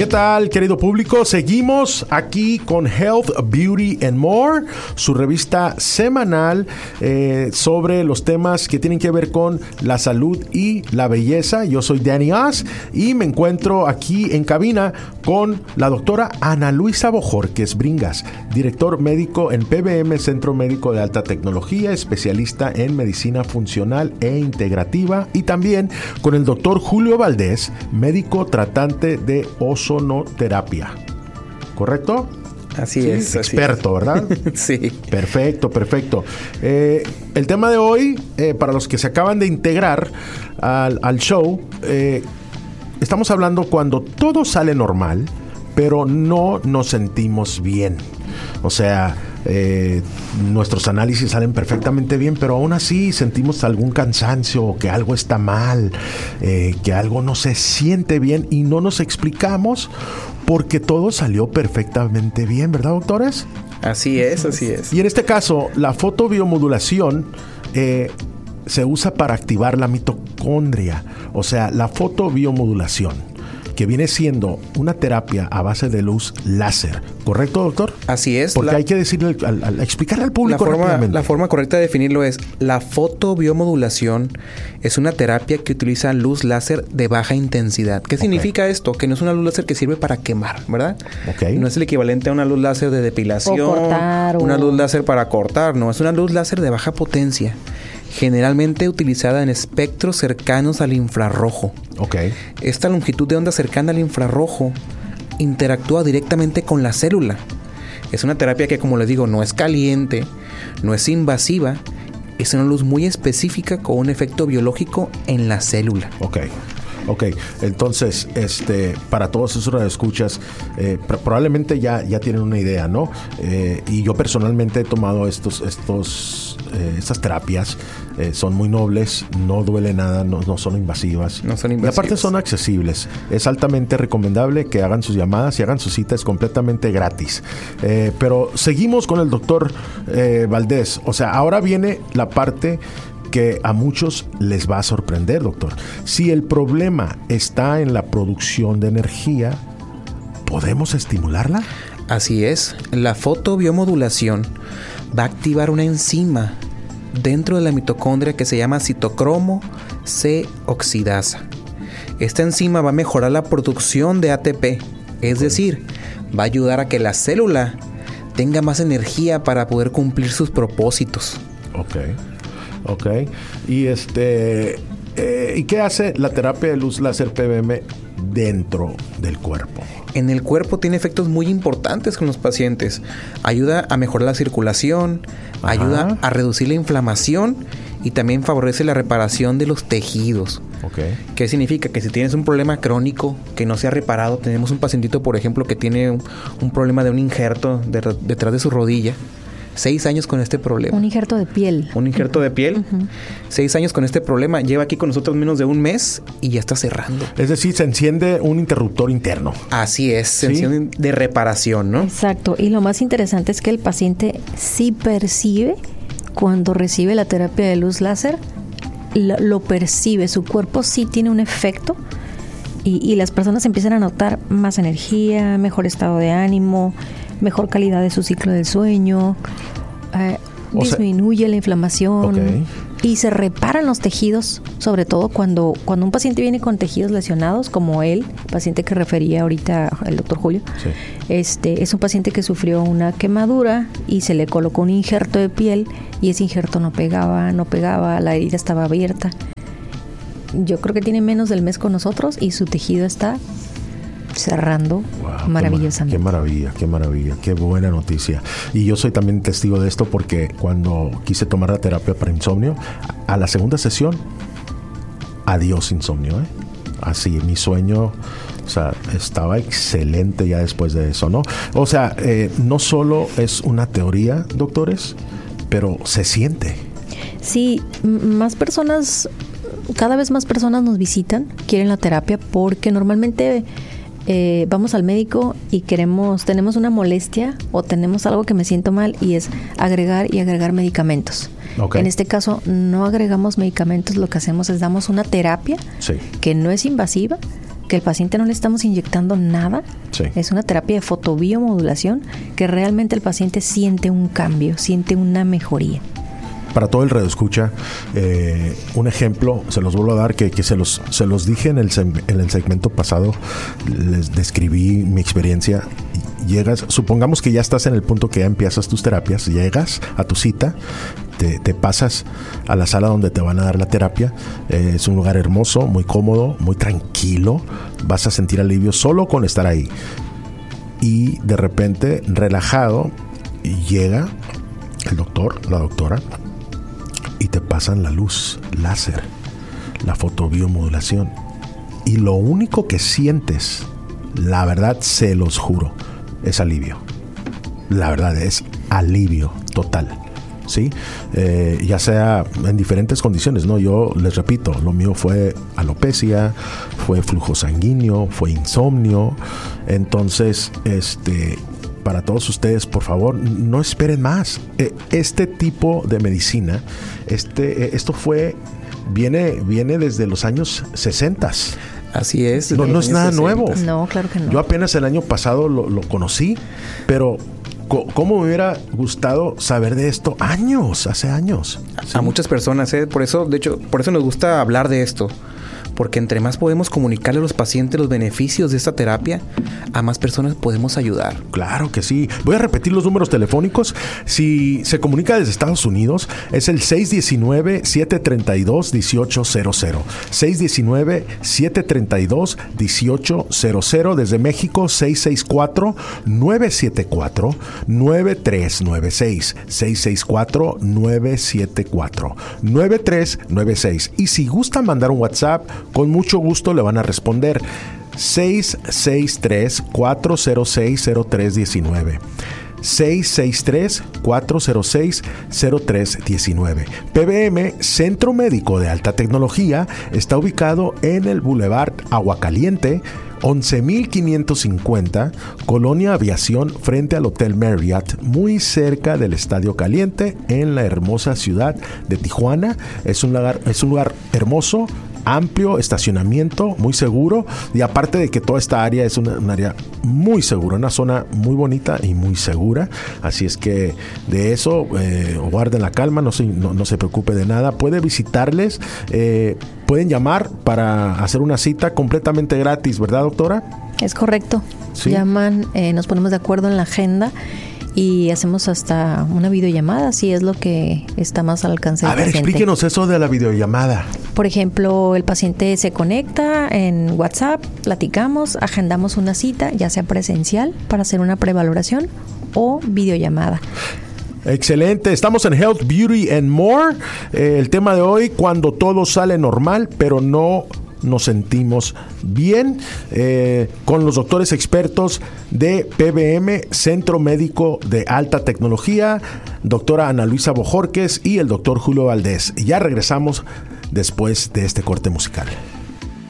¿Qué tal, querido público? Seguimos aquí con Health, Beauty and More, su revista semanal sobre los temas que tienen que ver con la salud y la belleza. Yo soy Danny Oz y me encuentro aquí en cabina con la doctora Ana Luisa Bojorquez Bringas, director médico en PBM Centro Médico de Alta Tecnología, especialista en medicina funcional e integrativa, y también con el doctor Julio Valdés, médico tratante de ozonoterapia. ¿Correcto? Así es. Experto, ¿verdad? Sí. Perfecto. El tema de hoy, para los que se acaban de integrar al show, estamos hablando cuando todo sale normal, pero no nos sentimos bien. O sea, nuestros análisis salen perfectamente bien, pero aún así sentimos algún cansancio, que algo está mal, que algo no se siente bien y no nos explicamos porque todo salió perfectamente bien, ¿verdad, doctores? Así es. Y en este caso, la fotobiomodulación se usa para activar la mitocondria, o sea, la fotobiomodulación, que viene siendo una terapia a base de luz láser. ¿Correcto, doctor? Así es. Porque hay que decirle, explicarle al público rápidamente. La forma correcta de definirlo es: la fotobiomodulación es una terapia que utiliza luz láser de baja intensidad. ¿Qué significa esto? Que no es una luz láser que sirve para quemar, ¿verdad? Okay. No es el equivalente a una luz láser de depilación, o cortar, una luz láser para cortar. No, es una luz láser de baja potencia, generalmente utilizada en espectros cercanos al infrarrojo. Okay. Esta longitud de onda cercana al infrarrojo interactúa directamente con la célula. Es una terapia que, como les digo, no es caliente, no es invasiva, es una luz muy específica con un efecto biológico en la célula. Ok, entonces, para todos esos radioescuchas, probablemente ya tienen una idea, ¿no? Y yo personalmente he tomado estas terapias, son muy nobles, no duele nada, no son invasivas. No son invasivas. Y aparte son accesibles. Es altamente recomendable que hagan sus llamadas y hagan sus citas completamente gratis. Pero seguimos con el doctor Valdés. O sea, ahora viene la parte que a muchos les va a sorprender, doctor. Si el problema está en la producción de energía, ¿podemos estimularla? Así es. La fotobiomodulación va a activar una enzima dentro de la mitocondria que se llama citocromo C oxidasa. Esta enzima va a mejorar la producción de ATP, es decir, va a ayudar a que la célula tenga más energía para poder cumplir sus propósitos. Ok. ¿Y ¿y qué hace la terapia de luz láser PBM dentro del cuerpo? En el cuerpo tiene efectos muy importantes con los pacientes. Ayuda a mejorar la circulación, ayuda a reducir la inflamación y también favorece la reparación de los tejidos. Okay. ¿Qué significa? Que si tienes un problema crónico que no se ha reparado, tenemos un pacientito, por ejemplo, que tiene un problema de un injerto detrás de su rodilla. 6 años con este problema. Un injerto de piel. 6 años con este problema. Lleva aquí con nosotros menos de un mes y ya está cerrando. Es decir, se enciende un interruptor interno. Así es, se enciende de reparación, ¿no? Exacto. Y lo más interesante es que el paciente sí percibe cuando recibe la terapia de luz láser, lo percibe. Su cuerpo sí tiene un efecto y las personas empiezan a notar más energía, mejor estado de ánimo, mejor calidad de su ciclo del sueño, disminuye la inflamación y se reparan los tejidos, sobre todo cuando un paciente viene con tejidos lesionados, como el paciente que refería ahorita el doctor Julio. Es un paciente que sufrió una quemadura y se le colocó un injerto de piel y ese injerto no pegaba, la herida estaba abierta. Yo creo que tiene menos del mes con nosotros y su tejido está cerrando maravillosamente. Qué maravilla, qué buena noticia. Y yo soy también testigo de esto porque cuando quise tomar la terapia para insomnio, a la segunda sesión, adiós insomnio, Así, mi sueño, o sea, estaba excelente ya después de eso, ¿no? O sea, no solo es una teoría, doctores, pero se siente. Sí, cada vez más personas nos visitan, quieren la terapia porque normalmente vamos al médico y tenemos una molestia o tenemos algo que me siento mal y es agregar medicamentos. En este caso no agregamos medicamentos, lo que hacemos es damos una terapia que no es invasiva, que el paciente no le estamos inyectando nada. Sí. Es una terapia de fotobiomodulación que realmente el paciente siente un cambio, siente una mejoría. Para todo el radioescucha, un ejemplo, se los vuelvo a dar, que se los dije en el segmento pasado, les describí mi experiencia. Llegas, supongamos que ya estás en el punto que ya empiezas tus terapias, llegas a tu cita, te pasas a la sala donde te van a dar la terapia. Es un lugar hermoso, muy cómodo, muy tranquilo. Vas a sentir alivio solo con estar ahí. Y de repente, relajado, llega el doctor, la doctora, y te pasan la luz láser, la fotobiomodulación. Y lo único que sientes, la verdad, se los juro, es alivio. La verdad, es alivio total. ¿Sí? Ya sea en diferentes condiciones, ¿no? Yo les repito, lo mío fue alopecia, fue flujo sanguíneo, fue insomnio. Entonces, para todos ustedes, por favor, no esperen más. Este tipo de medicina, esto viene desde los años 60. Así es. No es nada 60. nuevo. No, claro que no. Yo apenas el año pasado lo conocí, pero ¿cómo me hubiera gustado saber de esto hace años? ¿Sí? A muchas personas, por eso nos gusta hablar de esto. Porque entre más podemos comunicarle a los pacientes los beneficios de esta terapia, a más personas podemos ayudar. Claro que sí. Voy a repetir los números telefónicos. Si se comunica desde Estados Unidos, es el 619-732-1800. 619-732-1800. Desde México, 664-974-9396. 664-974-9396. Y si gustan mandar un WhatsApp, con mucho gusto le van a responder. 663-406-0319. 663-406-0319. PBM, Centro Médico de Alta Tecnología, está ubicado en el Boulevard Aguacaliente, 11,550, Colonia Aviación, frente al Hotel Marriott, muy cerca del Estadio Caliente, en la hermosa ciudad de Tijuana. Es un lugar hermoso, amplio, estacionamiento, muy seguro, y aparte de que toda esta área es un área muy segura, una zona muy bonita y muy segura. Así es que de eso guarden la calma, no se preocupe de nada. Puede visitarles, pueden llamar para hacer una cita completamente gratis, ¿verdad, doctora? Es correcto. ¿Sí? Llaman, nos ponemos de acuerdo en la agenda y hacemos hasta una videollamada, si es lo que está más al alcance del paciente. Explíquenos eso de la videollamada. Por ejemplo, el paciente se conecta en WhatsApp, platicamos, agendamos una cita, ya sea presencial para hacer una prevaloración o videollamada. Excelente, estamos en Health, Beauty and More. El tema de hoy, cuando todo sale normal, pero no nos sentimos bien, con los doctores expertos de PBM, Centro Médico de Alta Tecnología, doctora Ana Luisa Bojorquez y el doctor Julio Valdés. Ya regresamos después de este corte musical.